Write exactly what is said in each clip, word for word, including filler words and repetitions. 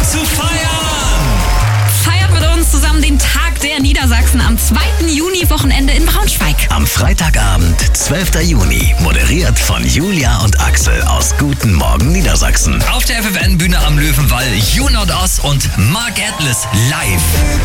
zu feiern! Feiert mit uns zusammen den Tag der Niedersachsen am zweiten Juni-Wochenende in Braunschweig. Am Freitagabend, zwölften Juni, moderiert von Julia und Axel aus Guten Morgen Niedersachsen. Auf der F F N-Bühne am Löwenwall You Not Us und Mark Atlas live.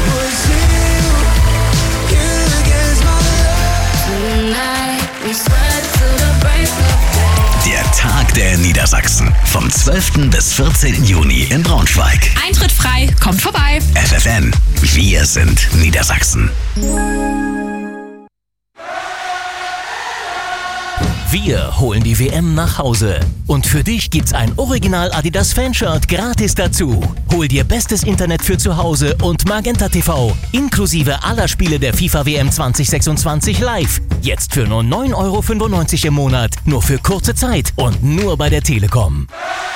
Der Tag der Niedersachsen. Vom zwölften bis vierzehnten Juni in Braunschweig. Eintritt frei, kommt vorbei. F F N. Wir sind Niedersachsen. Wir holen die W M nach Hause. Und für dich gibt's ein Original Adidas Fanshirt gratis dazu. Hol dir bestes Internet für zu Hause und Magenta T V. Inklusive aller Spiele der FIFA W M zwanzig sechsundzwanzig live. Jetzt für nur neun Euro fünfundneunzig im Monat. Nur für kurze Zeit und nur bei der Telekom.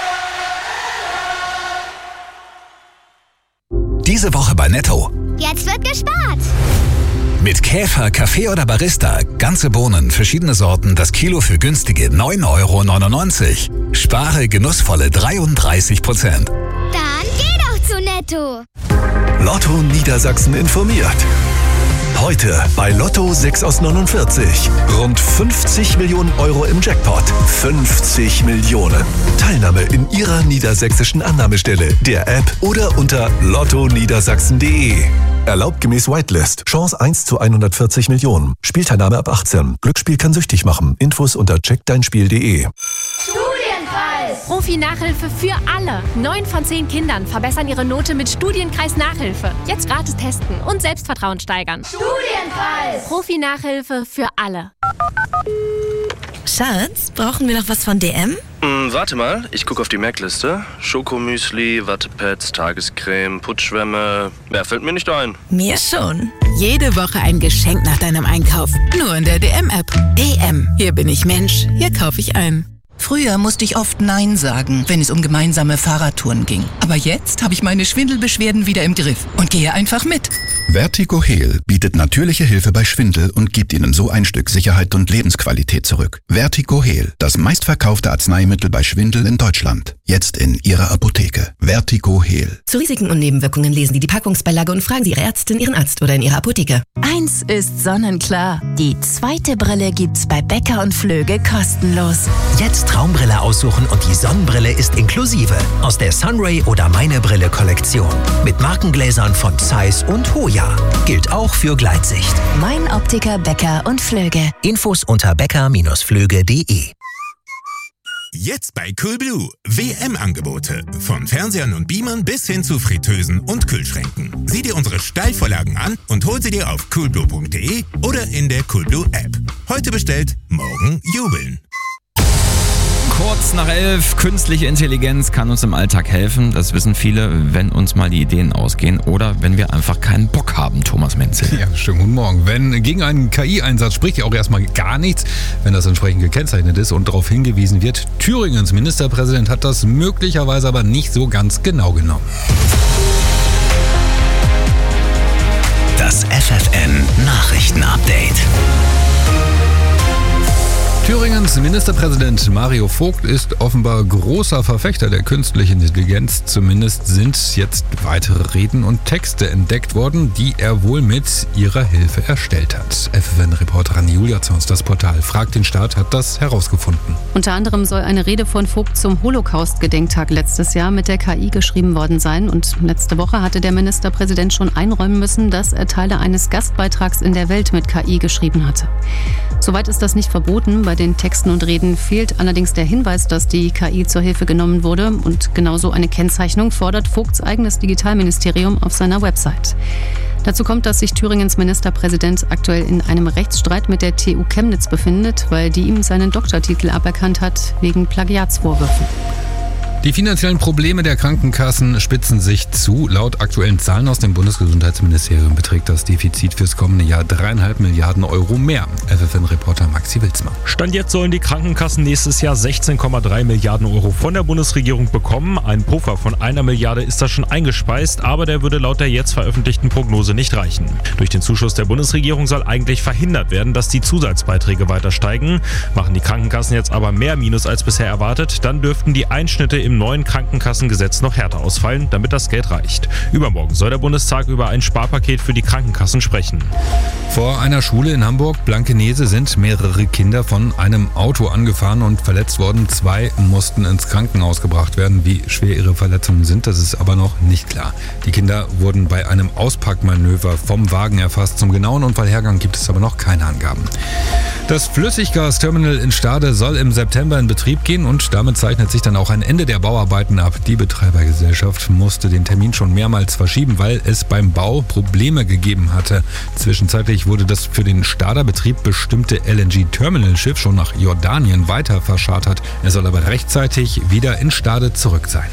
Diese Woche bei Netto. Jetzt wird gespart. Mit Käfer, Kaffee oder Barista. Ganze Bohnen, verschiedene Sorten, das Kilo für günstige neun Euro neunundneunzig. Spare genussvolle dreiunddreißig Prozent. Dann geh doch zu Netto. Lotto Niedersachsen informiert. Heute bei Lotto sechs aus neunundvierzig. Rund fünfzig Millionen Euro im Jackpot. fünfzig Millionen. Teilnahme in Ihrer niedersächsischen Annahmestelle, der App oder unter lotto niedersachsen punkt de. Erlaubt gemäß Whitelist. Chance eins zu hundertvierzig Millionen. Spielteilnahme ab achtzehn. Glücksspiel kann süchtig machen. Infos unter check dein spiel punkt de. Studienkreis! Profi-Nachhilfe für alle. Neun von zehn Kindern verbessern ihre Note mit Studienkreis-Nachhilfe. Jetzt gratis testen und Selbstvertrauen steigern. Studienkreis! Profi-Nachhilfe für alle. Schatz, brauchen wir noch was von D M? Hm, warte mal, ich gucke auf die Merkliste. Schokomüsli, Wattepads, Tagescreme, Putzschwämme. Mehr fällt mir nicht ein. Mir schon. Jede Woche ein Geschenk nach deinem Einkauf. Nur in der D M-App. D M. Hier bin ich Mensch. Hier kaufe ich ein. Früher musste ich oft Nein sagen, wenn es um gemeinsame Fahrradtouren ging. Aber jetzt habe ich meine Schwindelbeschwerden wieder im Griff und gehe einfach mit. Vertigo Heal bietet natürliche Hilfe bei Schwindel und gibt Ihnen so ein Stück Sicherheit und Lebensqualität zurück. Vertigo Heal, das meistverkaufte Arzneimittel bei Schwindel in Deutschland. Jetzt in Ihrer Apotheke. Vertigo Heal. Zu Risiken und Nebenwirkungen lesen Sie die Packungsbeilage und fragen Sie Ihre Ärztin, Ihren Arzt oder in Ihrer Apotheke. Eins ist sonnenklar. Die zweite Brille gibt's bei Becker und Flöge kostenlos. Jetzt Traumbrille aussuchen und die Sonnenbrille ist inklusive. Aus der Sunray oder Meine Brille Kollektion. Mit Markengläsern von Zeiss und Hoya. Gilt auch für Gleitsicht. Mein Optiker Becker und Flöge. Infos unter becker Bindestrich flöge punkt de. Jetzt bei Coolblue. W M-Angebote. Von Fernsehern und Beamern bis hin zu Fritteusen und Kühlschränken. Sieh dir unsere Steilvorlagen an und hol sie dir auf coolblue punkt de oder in der Coolblue-App. Heute bestellt, morgen jubeln. Kurz nach elf, künstliche Intelligenz kann uns im Alltag helfen. Das wissen viele, wenn uns mal die Ideen ausgehen oder wenn wir einfach keinen Bock haben, Thomas Menzel. Ja, schönen guten Morgen. Wenn gegen einen K I-Einsatz spricht ja auch erstmal gar nichts, wenn das entsprechend gekennzeichnet ist und darauf hingewiesen wird. Thüringens Ministerpräsident hat das möglicherweise aber nicht so ganz genau genommen. Das F F N-Nachrichten-Update. Thüringens Ministerpräsident Mario Vogt ist offenbar großer Verfechter der künstlichen Intelligenz. Zumindest sind jetzt weitere Reden und Texte entdeckt worden, die er wohl mit ihrer Hilfe erstellt hat. F F N-Reporterin Julia Zons, das Portal Frag den Staat, hat das herausgefunden. Unter anderem soll eine Rede von Vogt zum Holocaust-Gedenktag letztes Jahr mit der K I geschrieben worden sein. Und letzte Woche hatte der Ministerpräsident schon einräumen müssen, dass er Teile eines Gastbeitrags in der Welt mit K I geschrieben hatte. Soweit ist das nicht verboten. Bei den Texten und Reden fehlt allerdings der Hinweis, dass die K I zur Hilfe genommen wurde. Und genauso eine Kennzeichnung fordert Vogts eigenes Digitalministerium auf seiner Website. Dazu kommt, dass sich Thüringens Ministerpräsident aktuell in einem Rechtsstreit mit der T U Chemnitz befindet, weil die ihm seinen Doktortitel aberkannt hat wegen Plagiatsvorwürfen. Die finanziellen Probleme der Krankenkassen spitzen sich zu. Laut aktuellen Zahlen aus dem Bundesgesundheitsministerium beträgt das Defizit fürs kommende Jahr dreieinhalb Milliarden Euro mehr. F F N-Reporter Maxi Wilsmann. Stand jetzt sollen die Krankenkassen nächstes Jahr sechzehn Komma drei Milliarden Euro von der Bundesregierung bekommen. Ein Puffer von einer Milliarde ist da schon eingespeist, aber der würde laut der jetzt veröffentlichten Prognose nicht reichen. Durch den Zuschuss der Bundesregierung soll eigentlich verhindert werden, dass die Zusatzbeiträge weiter steigen. Machen die Krankenkassen jetzt aber mehr Minus als bisher erwartet, dann dürften die Einschnitte im neuen Krankenkassengesetz noch härter ausfallen, damit das Geld reicht. Übermorgen soll der Bundestag über ein Sparpaket für die Krankenkassen sprechen. Vor einer Schule in Hamburg, Blankenese, sind mehrere Kinder von einem Auto angefahren und verletzt worden. Zwei mussten ins Krankenhaus gebracht werden. Wie schwer ihre Verletzungen sind, das ist aber noch nicht klar. Die Kinder wurden bei einem Auspackmanöver vom Wagen erfasst. Zum genauen Unfallhergang gibt es aber noch keine Angaben. Das Flüssiggasterminal in Stade soll im September in Betrieb gehen und damit zeichnet sich dann auch ein Ende der Bauarbeiten ab. Die Betreibergesellschaft musste den Termin schon mehrmals verschieben, weil es beim Bau Probleme gegeben hatte. Zwischenzeitlich wurde das für den Stader Betrieb bestimmte L N G-Terminal-Schiff schon nach Jordanien weiter verschartert. Er soll aber rechtzeitig wieder in Stade zurück sein.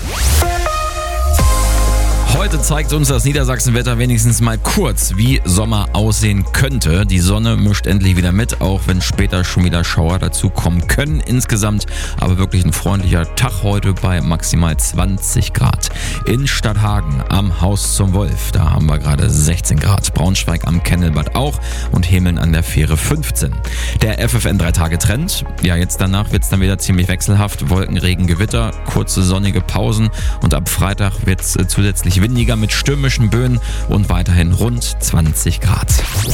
Heute zeigt uns das Niedersachsenwetter wenigstens mal kurz, wie Sommer aussehen könnte. Die Sonne mischt endlich wieder mit, auch wenn später schon wieder Schauer dazu kommen können. Insgesamt aber wirklich ein freundlicher Tag heute bei maximal zwanzig Grad. In Stadthagen am Haus zum Wolf, da haben wir gerade sechzehn Grad. Braunschweig am Kennelbad auch und Hemeln an der Fähre fünfzehn. Der F F N drei Tage Trend. Ja, jetzt danach wird es dann wieder ziemlich wechselhaft. Wolken, Regen, Gewitter, kurze sonnige Pausen und ab Freitag wird es zusätzlich windiger mit stürmischen Böen und weiterhin rund zwanzig Grad.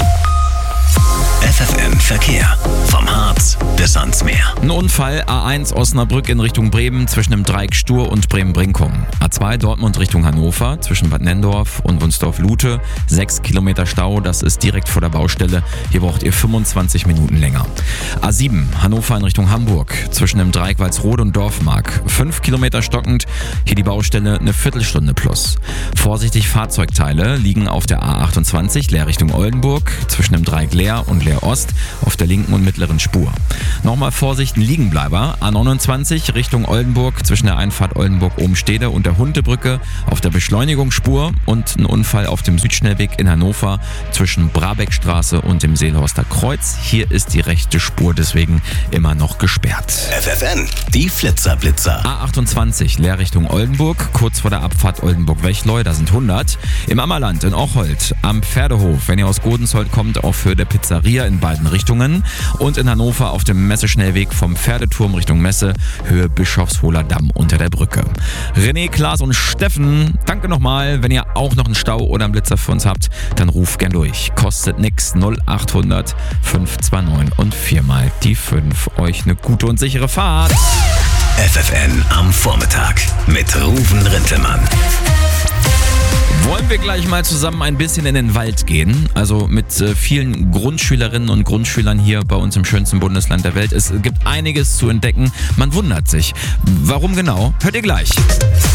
F F N Verkehr. Vom Harz bis ans Meer. Ein Unfall, A eins Osnabrück in Richtung Bremen zwischen dem Dreieck Stur und Bremen-Brinkum. A zwei Dortmund Richtung Hannover zwischen Bad Nenndorf und Wunsdorf-Lute. Sechs Kilometer Stau, das ist direkt vor der Baustelle. Hier braucht ihr fünfundzwanzig Minuten länger. A sieben Hannover in Richtung Hamburg zwischen dem Dreieck Walsrode und Dorfmark. Fünf Kilometer stockend, hier die Baustelle eine Viertelstunde plus. Vorsichtig, Fahrzeugteile liegen auf der A achtundzwanzig Leer Richtung Oldenburg zwischen dem Dreieck Leer und Leer Ost auf der linken und mittleren Spur. Nochmal Vorsicht, ein Liegenbleiber. A neunundzwanzig Richtung Oldenburg zwischen der Einfahrt Oldenburg-Obenstede und der Hundebrücke auf der Beschleunigungsspur und ein Unfall auf dem Südschnellweg in Hannover zwischen Brabeckstraße und dem Seelhorster Kreuz. Hier ist die rechte Spur deswegen immer noch gesperrt. F F N, die Flitzer-Blitzer. A achtundzwanzig Leer Richtung Oldenburg, kurz vor der Abfahrt Oldenburg-Wechleu, da sind hundert. Im Ammerland in Ocholt am Pferdehof, wenn ihr aus Godensholt kommt, auch für der Pizzeria in beiden Richtungen. Und in Hannover auf dem Messeschnellweg vom Pferdeturm Richtung Messe, Höhe Bischofshohler Damm unter der Brücke. René, Klaas und Steffen, danke nochmal. Wenn ihr auch noch einen Stau oder einen Blitzer für uns habt, dann ruft gern durch. Kostet nix, null achthundert fünf zwei neun und viermal die fünf. Euch eine gute und sichere Fahrt. F F N am Vormittag mit Ruven Rintelmann. Wollen wir gleich mal zusammen ein bisschen in den Wald gehen? Also mit äh, vielen Grundschülerinnen und Grundschülern hier bei uns im schönsten Bundesland der Welt. Es gibt einiges zu entdecken. Man wundert sich. Warum genau? Hört ihr gleich.